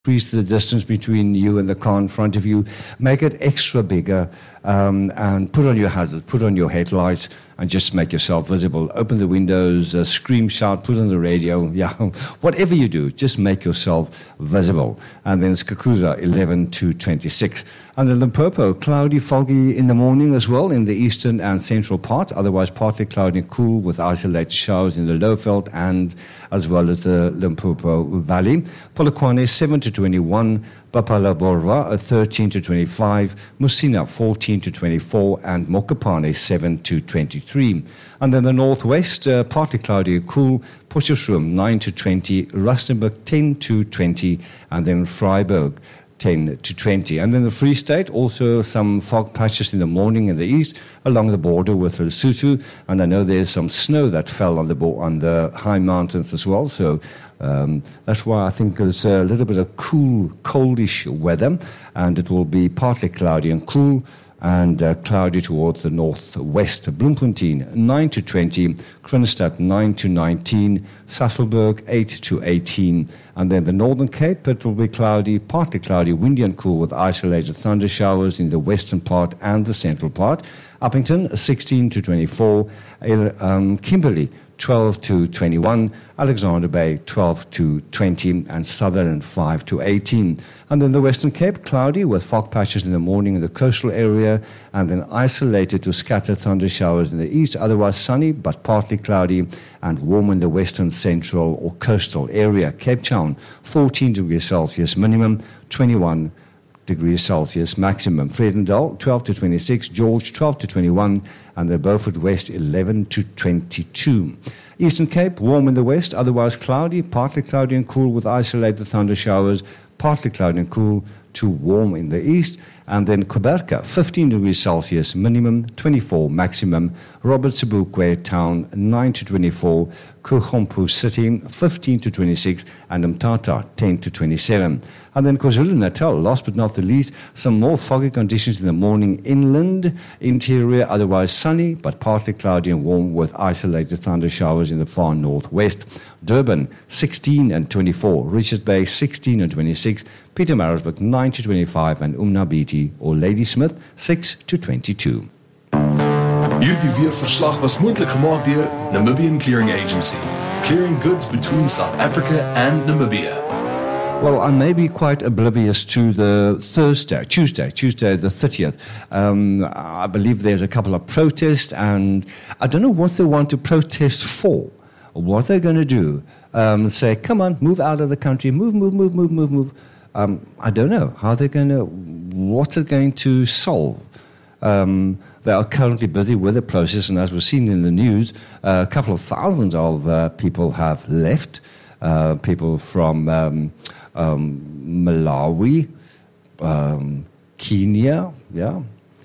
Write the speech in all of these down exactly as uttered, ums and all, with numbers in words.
increase the distance between you and the car in front of you, make it extra bigger, um, and put on your hazards, put on your headlights, and just make yourself visible. Open the windows, uh, scream, shout, put on the radio, yeah, whatever you do, just make yourself visible. And then Skukuza, eleven to twenty-six. And then Limpopo, cloudy, foggy in the morning as well in the eastern and central part, otherwise partly cloudy and cool with isolated showers in the Lowveld and as well as the Limpopo Valley. Polokwane, seven to twenty-one, Papalaborwa, thirteen to twenty-five, Musina, fourteen to twenty-four, and Mokopane, seven to twenty-three. And then the northwest, uh, partly cloudy and cool, Potchefstroom, nine to twenty, Rustenburg, ten to twenty, and then Freiburg, ten to twenty. And then the Free State, also some fog patches in the morning in the east along the border with Lesotho. And I know there's some snow that fell on the bo- on the high mountains as well. So um, that's why I think there's a little bit of cool, coldish weather. And it will be partly cloudy and cool and uh, cloudy towards the northwest. Bloemfontein, nine to twenty, Kroonstad, nine to nineteen, Sasolburg, eight to eighteen, and then the Northern Cape, it will be cloudy, partly cloudy, windy and cool with isolated thunder showers in the western part and the central part. Uppington, sixteen to twenty-four, um, Kimberley, twelve to twenty-one, Alexander Bay, twelve to twenty, and Sutherland, five to eighteen. And then the Western Cape, cloudy with fog patches in the morning in the coastal area, and then isolated to scattered thunder showers in the east, otherwise sunny but partly cloudy, and warm in the western, central or coastal area. Cape Town, fourteen degrees Celsius minimum, twenty-one degrees Celsius maximum. Vredendal, twelve to twenty-six, George, twelve to twenty-one, and the Beaufort West, eleven to twenty-two. Eastern Cape, warm in the west, otherwise cloudy, partly cloudy and cool with isolated thunder showers, partly cloudy and cool to warm in the east. And then Kuberka, fifteen degrees Celsius minimum, twenty-four maximum. Robert Sobukwe Town, nine to twenty-four. Kuchompu City, fifteen to twenty-six. And Mtata, ten to twenty-seven. And then KwaZulu-Natal, last but not the least, some more foggy conditions in the morning inland, interior, otherwise sunny, but partly cloudy and warm with isolated thunder showers in the far northwest. Durban, sixteen and twenty-four. Richards Bay, sixteen and twenty-six. Pietermaritzburg, nine to twenty-five. And Umnabiti, or Ladysmith, six to twenty-two. Hierdie weerverslag was moontlik gemaak deur Namibian Clearing Agency, clearing goods between South Africa and Namibia. Well, I may be quite oblivious to the Thursday, Tuesday, Tuesday the thirtieth. Um, I believe there's a couple of protests, and I don't know what they want to protest for, or what they're going to do. Um, say, come on, move out of the country, move, move, move, move, move, move. Um, I don't know how they're going to, what they're going to solve. Um, they are currently busy with the process, and as we've seen in the news, uh, a couple of thousands of uh, people have left. Uh, people from um, um, Malawi, um, Kenya, yeah.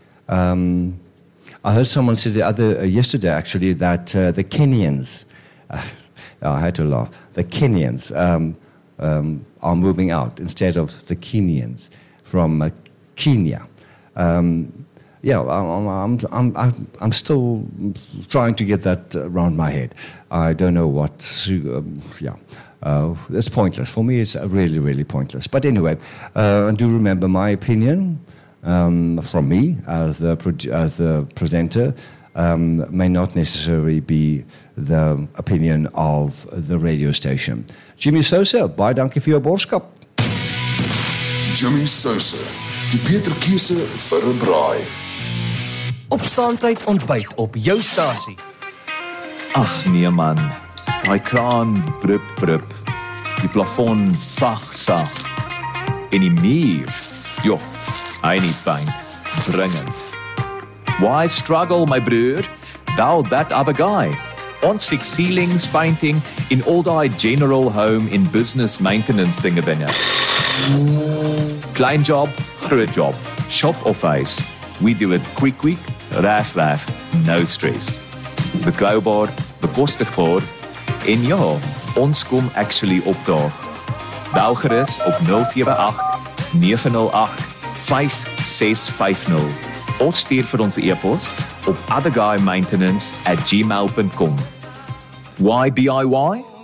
Um, I heard someone say the other uh, yesterday actually that uh, the Kenyans, uh, I had to laugh. The Kenyans um, um, are moving out instead of the Kenyans from uh, Kenya. Um, Yeah, I'm, I'm, I'm, I'm, I'm still trying to get that around my head. I don't know what, um, yeah, uh, it's pointless. For me, it's really, really pointless. But anyway, uh, do remember my opinion um, from me as the, as the presenter um, may not necessarily be the opinion of the radio station. Jimmy Sosa, baie dankie vir jou borskap. Jimmy Sosa, die beter keuse vir 'n braai. Opstaantyd ontbyt op jou stasie. Ag nee man, daai kraan brup brup, die plafon sag sag, en die muur, joh, hy nie paint, dringend. Why struggle my broer, thou that other guy? Ons six ceilings painting in all die general home in business maintenance dinge binne. Klein job, groot job, shop of face, we do it quick quick, raf raf, no stress. Betrouwbaar, bekostigbaar, en ja, ons kom actually opdaag. Bel gerus op nul sewe agt nege nul agt vyf ses vyf nul of stuur vir ons e-pos op otherguymaintenance at gmail dot com. Why D I Y?